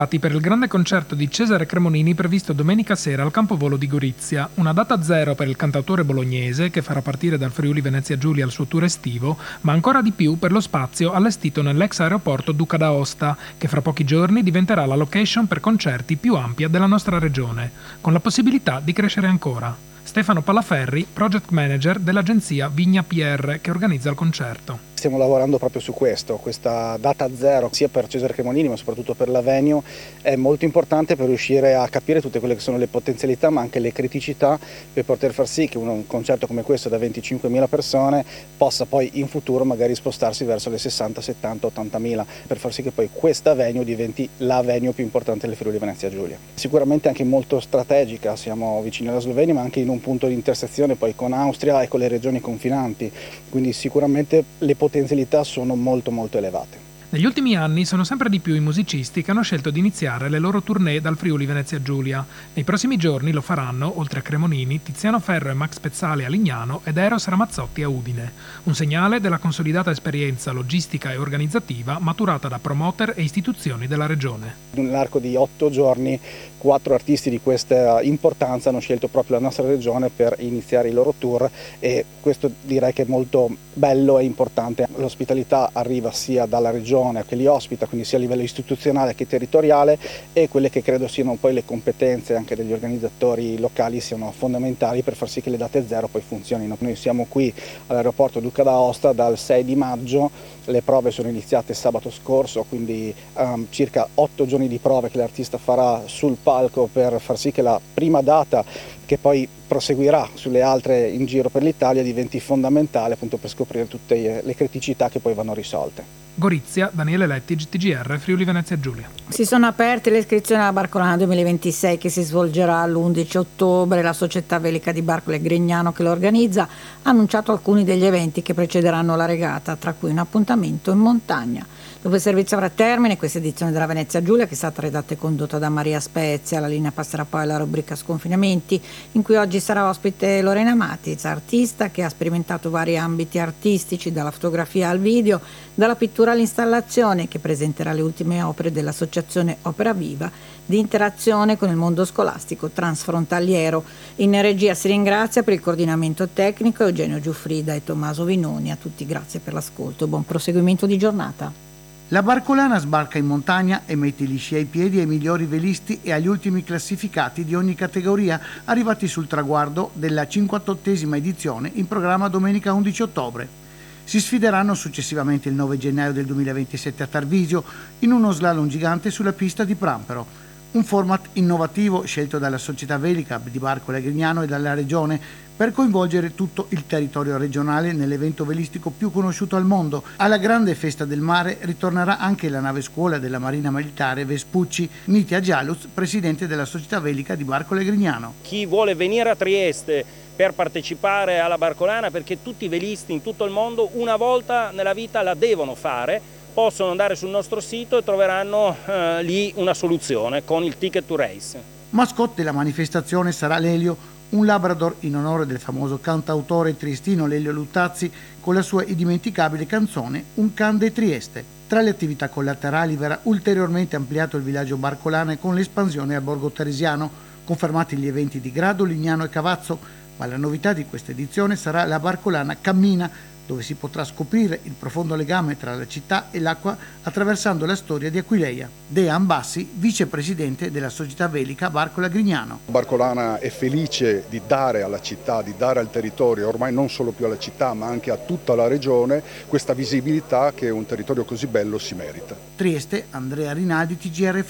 Per il grande concerto di Cesare Cremonini previsto domenica sera al Campovolo di Gorizia, una data zero per il cantautore bolognese che farà partire dal Friuli Venezia Giulia il suo tour estivo, ma ancora di più per lo spazio allestito nell'ex aeroporto Duca d'Aosta, che fra pochi giorni diventerà la location per concerti più ampia della nostra regione, con la possibilità di crescere ancora. Stefano Palaferri, project manager dell'agenzia Vigna PR che organizza il concerto. Stiamo lavorando proprio su questo, questa data zero sia per Cesare Cremonini ma soprattutto per l'Avenue è molto importante per riuscire a capire tutte quelle che sono le potenzialità ma anche le criticità per poter far sì che un concerto come questo da 25.000 persone possa poi in futuro magari spostarsi verso le 60, 70, 80.000 per far sì che poi questa Avenue diventi la venue più importante del Friuli Venezia Giulia. Sicuramente anche molto strategica, siamo vicini alla Slovenia ma anche in un punto di intersezione poi con Austria e con le regioni confinanti, quindi sicuramente le potenzialità sono molto elevate. Negli ultimi anni sono sempre di più i musicisti che hanno scelto di iniziare le loro tournée dal Friuli Venezia Giulia. Nei prossimi giorni lo faranno, oltre a Cremonini, Tiziano Ferro e Max Pezzali a Lignano ed Eros Ramazzotti a Udine. Un segnale della consolidata esperienza logistica e organizzativa maturata da promoter e istituzioni della regione. Nell'arco di 8 giorni 4 artisti di questa importanza hanno scelto proprio la nostra regione per iniziare i loro tour e questo direi che è molto bello e importante. L'ospitalità arriva sia dalla regione che li ospita, quindi sia a livello istituzionale che territoriale, e quelle che credo siano poi le competenze anche degli organizzatori locali siano fondamentali per far sì che le date zero poi funzionino. Noi siamo qui all'aeroporto Duca d'Aosta dal 6 di maggio, le prove sono iniziate sabato scorso, quindi circa 8 giorni di prove che l'artista farà sul palco per far sì che la prima data, che poi proseguirà sulle altre in giro per l'Italia, diventi fondamentale appunto per scoprire tutte le criticità che poi vanno risolte. Gorizia, Daniele Lettig, TGR, Friuli Venezia Giulia. Si sono aperte le iscrizioni alla Barcolana 2026 che si svolgerà l'11 ottobre. La società velica di Barcole e Grignano che lo organizza ha annunciato alcuni degli eventi che precederanno la regata, tra cui un appuntamento in montagna. Dopo il servizio avrà termine questa edizione della Venezia Giulia, che è stata redatta e condotta da Maria Spezia. La linea passerà poi alla rubrica Sconfinamenti, in cui oggi sarà ospite Lorena Matic, artista che ha sperimentato vari ambiti artistici, dalla fotografia al video, dalla pittura all'installazione, che presenterà le ultime opere dell'associazione Opera Viva di interazione con il mondo scolastico transfrontaliero. In regia si ringrazia per il coordinamento tecnico Eugenio Giuffrida e Tommaso Vinoni. A tutti grazie per l'ascolto e buon proseguimento di giornata. La Barcolana sbarca in montagna e mette gli sci ai piedi ai migliori velisti e agli ultimi classificati di ogni categoria, arrivati sul traguardo della 58esima edizione in programma domenica 11 ottobre. Si sfideranno successivamente il 9 gennaio del 2027 a Tarvisio in uno slalom gigante sulla pista di Prampero. Un format innovativo scelto dalla società velica di Barcole e Grignano e dalla regione per coinvolgere tutto il territorio regionale nell'evento velistico più conosciuto al mondo. Alla grande festa del mare ritornerà anche la nave scuola della Marina Militare Vespucci. Nitia Gialuz, presidente della società velica di Barcole e Grignano. Chi vuole venire a Trieste per partecipare alla Barcolana, perché tutti i velisti in tutto il mondo una volta nella vita la devono fare, possono andare sul nostro sito e troveranno lì una soluzione con il Ticket to Race. Mascotte della manifestazione sarà Lelio, un labrador in onore del famoso cantautore triestino Lelio Luttazzi con la sua indimenticabile canzone Un can de Trieste. Tra le attività collaterali verrà ulteriormente ampliato il villaggio Barcolana con l'espansione a Borgo Teresiano, confermati gli eventi di Grado, Lignano e Cavazzo, ma la novità di questa edizione sarà la Barcolana Cammina, dove si potrà scoprire il profondo legame tra la città e l'acqua attraversando la storia di Aquileia. Dea Ambassi, vicepresidente della società velica Barcola Grignano. Barcolana è felice di dare alla città, di dare al territorio, ormai non solo più alla città ma anche a tutta la regione, questa visibilità che un territorio così bello si merita. Trieste, Andrea Rinaldi, TGR